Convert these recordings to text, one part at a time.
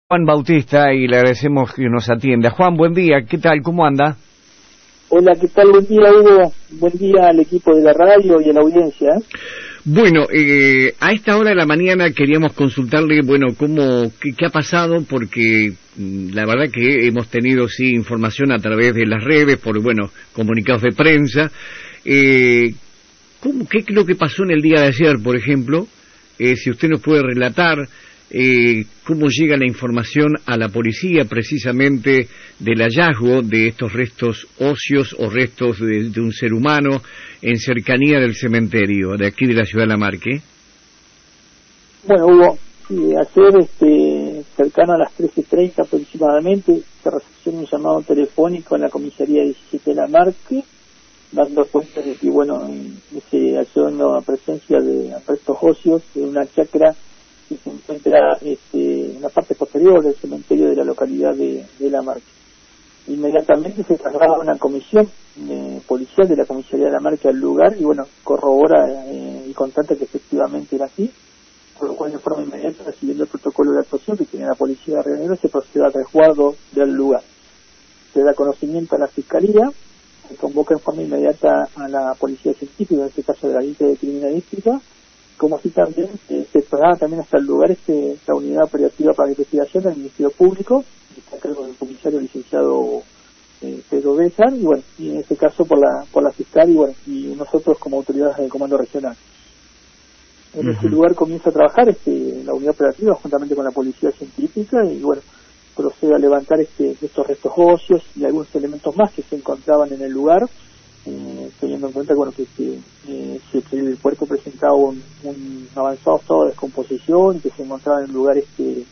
Juan Bautista, y le agradecemos que nos atienda. Juan, buen día, ¿qué tal? ¿Cómo anda? Hola, ¿qué tal? Buen día, Hugo. Buen día al equipo de la radio y a la audiencia. Bueno, a esta hora de la mañana queríamos consultarle, bueno, qué ha pasado, porque la verdad que hemos tenido, sí, información a través de las redes, por, bueno, comunicados de prensa. ¿Qué es lo que pasó en el día de ayer, por ejemplo? Si usted nos puede relatar cómo llega la información a la policía precisamente del hallazgo de estos restos óseos o restos de un ser humano en cercanía del cementerio de aquí de la ciudad de Lamarque. Bueno, Hugo, sí, ayer cercano a las 13:30 aproximadamente se recepcionó un llamado telefónico en la comisaría 17 de Lamarque, dando cuenta de que, bueno, se halló una presencia de restos óseos de una chacra que se encuentra en la parte posterior del cementerio de la localidad de Lamarque. Inmediatamente se traslada una comisión policial de la comisaría de Lamarque al lugar y, bueno, corrobora y constata que efectivamente era así, por lo cual de forma inmediata, siguiendo el protocolo de actuación que tiene la policía de Río Negro, se procede al resguardo del lugar. Se da conocimiento a la fiscalía, se convoca en forma inmediata a la policía científica, en este caso de la Agencia de Criminalística, como así también se traslada también hasta el lugar la unidad operativa para la investigación del Ministerio Público, que está a cargo del comisario licenciado Pedro Béjar, y bueno, y en este caso por la fiscal, y bueno, y nosotros como autoridades del Comando Regional. En ese lugar comienza a trabajar la unidad operativa juntamente con la policía científica, y bueno, procede a levantar estos restos óseos y algunos elementos más que se encontraban en el lugar, teniendo en cuenta, bueno, que el cuerpo presentaba un avanzado estado de descomposición y que se encontraba en un lugar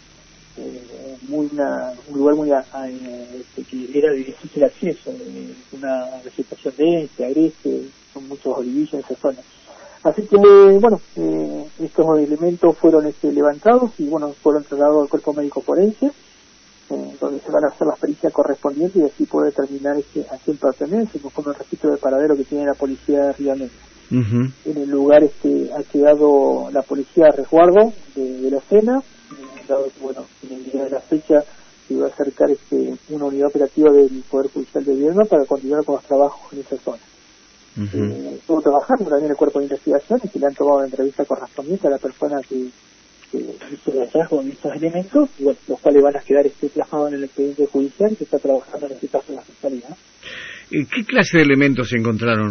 que era de difícil acceso, una vegetación densa, agreste, son muchos olivillos en esa zona. Así que, bueno, estos elementos fueron levantados y, bueno, fueron trasladados al cuerpo médico forense, donde se van a hacer las pericias correspondientes y así poder determinar a quién pertenece, conforme el registro de paradero que tiene la policía de Río Negro. En el lugar ha quedado la policía de resguardo de la escena, dado que, bueno, en el día de la fecha se iba a acercar una unidad operativa del Poder Judicial de Viedma para continuar con los trabajos en esa zona. Estuvo trabajando también el cuerpo de investigación y se le han tomado la entrevista correspondiente a la persona que hizo el hallazgo de estos elementos, y bueno, los cuales van a quedar plasmados en el expediente judicial que está trabajando en este caso en la fiscalía. ¿Qué clase de elementos se encontraron?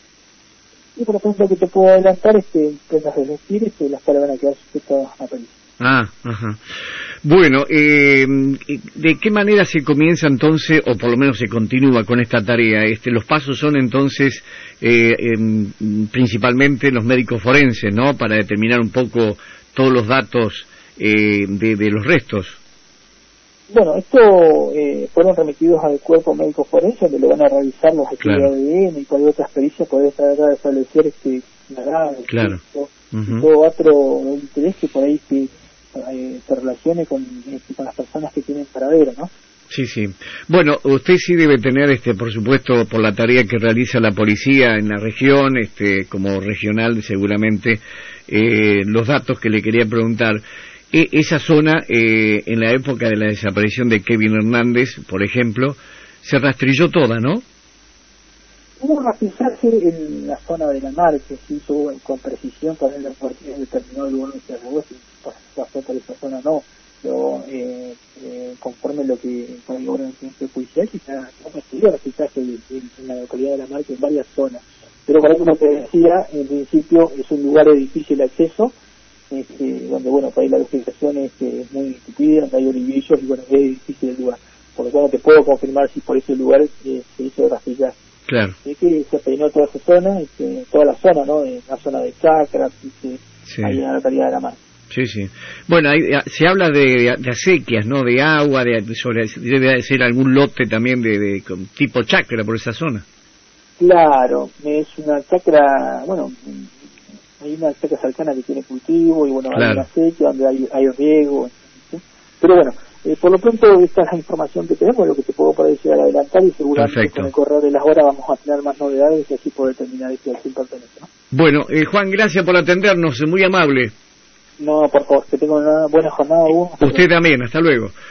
Y por ejemplo, que te puedo adelantar, prendas de vestir, las cuales van a quedar sujetas a pericia. Ajá. Bueno, ¿de qué manera se comienza entonces, o por lo menos se continúa con esta tarea? Los pasos son entonces principalmente los médicos forenses, ¿no? Para determinar un poco todos los datos de los restos. Bueno, fueron remitidos al cuerpo médico forense, donde lo van a revisar los estudios de ADN y cualquier otra experiencia puede establecer la edad, todo otro interés que por ahí se relacione con las personas que tienen paradero, ¿no? Sí. Bueno, usted sí debe tener, por supuesto, por la tarea que realiza la policía en la región, como regional seguramente, los datos que le quería preguntar. Esa zona, en la época de la desaparición de Kevin Hernández, por ejemplo, se rastrilló toda, ¿no? Hubo un rastrillaje en la zona de Lamarque, se hizo con precisión para ver por qué determinado lugar donde se arrugó, si pasó por esa zona no. Pero conforme lo que con el orden judicial, quizás no rastrillaje en la localidad de Lamarque en varias zonas. Pero por eso, como te decía, en principio es un lugar de difícil acceso, donde, bueno, por ahí la vegetación es muy tupida, donde hay olivillos y, bueno, es difícil el lugar. Por lo cual no te puedo confirmar si por ese lugar se hizo rastrillaje. Claro. Es que se peinó toda esa zona, toda la zona, ¿no? La zona de chacras, ahí en la localidad de Lamarque. Sí. Bueno, se habla de acequias, ¿no? De agua, debe ser algún lote también de tipo chacra por esa zona. Claro, es una chacra, bueno, hay una chacra cercana que tiene cultivo y, bueno, hay una acequia donde hay riego, ¿sí? Pero bueno, por lo pronto esta es la información que tenemos, lo que te puedo poder llegar a adelantar, y seguramente con el correr de las horas vamos a tener más novedades y así poder determinar a quién pertenece, ¿no? Bueno, Juan, gracias por atendernos, muy amable. No, por favor, que tenga una buena jornada, Hugo. Usted también, hasta luego.